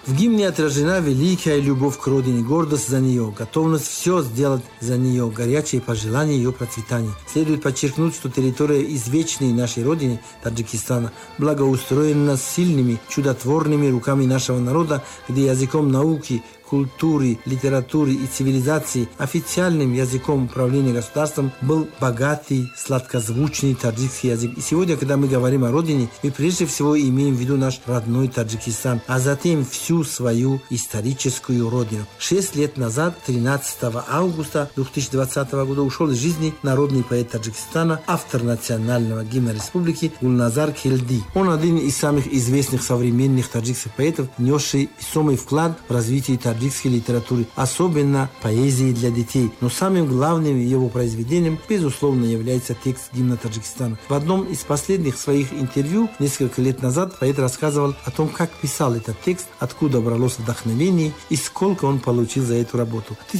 В гимне отражена великая любовь к родине, гордость за нее, готовность все сделать за нее, горячее пожелание ее процветания. Следует подчеркнуть, что территория извечной нашей родины, Таджикистана, благоустроена сильными, чудотворными руками нашего народа, где языком науки, культуры, литературы и цивилизации официальным языком управления государством был богатый, сладкозвучный таджикский язык. И сегодня, когда мы говорим о родине, мы прежде всего имеем в виду наш родной Таджикистан, а затем всю свою историческую родину. 6 лет назад, 13 августа 2020 года, ушел из жизни народный поэт Таджикистана, автор национального гимна республики Гульназар Келди. Он один из самых известных современных таджикских поэтов, внесший весомый вклад в развитие таджикской литературы, особенно поэзии для детей. Но самым главным его произведением, безусловно, является текст гимна Таджикистана. В одном из последних своих интервью несколько лет назад поэт рассказывал о том, как писал этот текст, откуда бралось вдохновение и сколько он получил за эту работу. В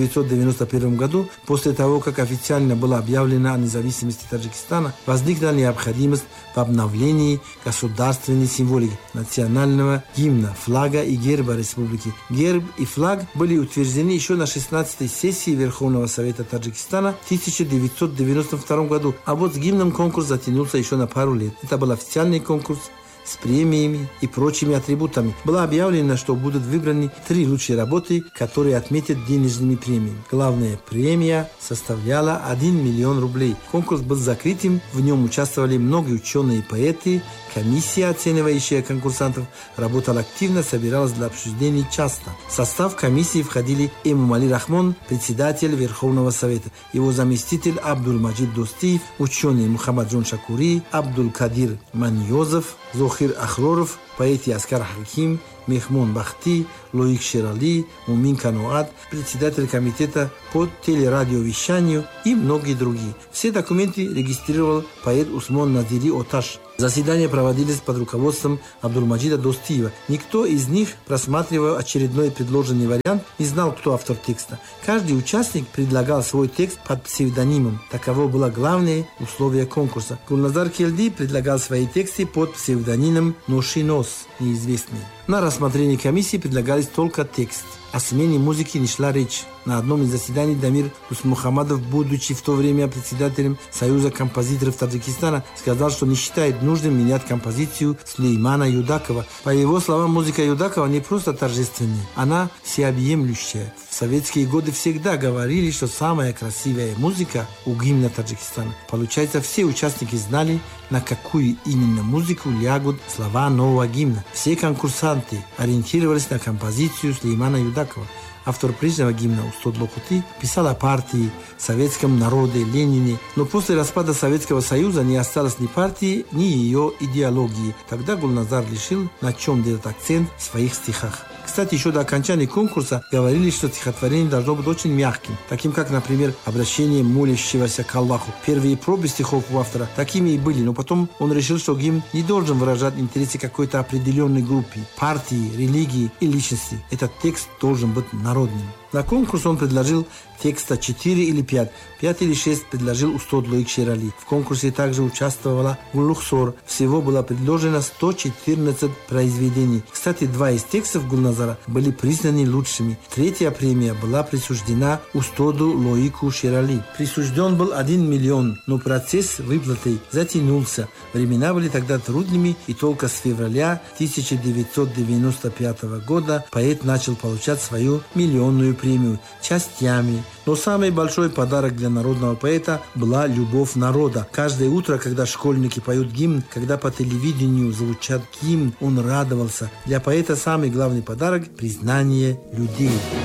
1991 году, после того, как официально была объявлена о независимости Таджикистана, возникла необходимость в обновлении государственной символики, национального гимна, флага и герба республики. Герб и флаг были утверждены еще на 16-й сессии Верховного Совета Таджикистана в 1992 году, а вот с гимном конкурс затянулся еще на пару лет. Это был официальный конкурс с премиями и прочими атрибутами. Было объявлено, что будут выбраны 3 лучшие работы, которые отметят денежными премиями. Главная премия составляла 1 миллион рублей. Конкурс был закрытым, в нем участвовали многие ученые и поэты. Комиссия, оценивающая конкурсантов, работала активно, собиралась для обсуждений часто. В состав комиссии входили Эмомали Рахмон, председатель Верховного Совета, его заместитель Абдулмаджид Достиев, ученый Мухаммаджон Шакури, Абдул-Кадир Маньозов, Зохир Ахроров, поэты Аскар Хаким, Мехмон Бахти, Лоик Шерали, Мумин Кануат, председатель комитета по телерадиовещанию и многие другие. Все документы регистрировал поэт Усмон Надири Оташ. Заседания проводились под руководством Абдулмаджида Достиева. Никто из них, просматривая очередной предложенный вариант, не знал, кто автор текста. Каждый участник предлагал свой текст под псевдонимом. Таково было главное условие конкурса. Гульназар Келди предлагал свои тексты под псевдонимом Ношинос, неизвестный. На рассмотрение комиссии предлагались только текст. О смене музыки не шла речь. На одном из заседаний Дамир Дусмухамадов, будучи в то время председателем Союза композиторов Таджикистана, сказал, что не считает нужным менять композицию Сулеймана Юдакова. По его словам, музыка Юдакова не просто торжественная, она всеобъемлющая. В советские годы всегда говорили, что самая красивая музыка у гимна Таджикистана. Получается, все участники знали, на какую именно музыку лягут слова нового гимна. Все конкурсанты ориентировались на композицию Сулеймана Юдакова. Автор прежнего гимна Устод Лохути писал о партии, советском народе, Ленине. Но после распада Советского Союза не осталось ни партии, ни ее идеологии. Тогда Гульназар решил, на чем делать акцент в своих стихах. Кстати, еще до окончания конкурса говорили, что стихотворение должно быть очень мягким, таким как, например, обращение молящегося к Аллаху. Первые пробы стихов у автора такими и были, но потом он решил, что гимн не должен выражать интересы какой-то определенной группе, партии, религии и личности. Этот текст должен быть народным. На конкурс он предложил текста 4 или 5. 5 или 6 предложил Устод Лоик Шерали. В конкурсе также участвовала Гуллухсор. Всего было предложено 114 произведений. Кстати, 2 из текстов Гульназара были признаны лучшими. 3-я премия была присуждена Устоду Лоику Шерали. Присужден был 1 миллион, но процесс выплаты затянулся. Времена были тогда трудными, и только с февраля 1995 года поэт начал получать свою миллионную премию частями. Но самый большой подарок для народного поэта была любовь народа. Каждое утро, когда школьники поют гимн, когда по телевидению звучат гимн, он радовался. Для поэта самый главный подарок – признание людей.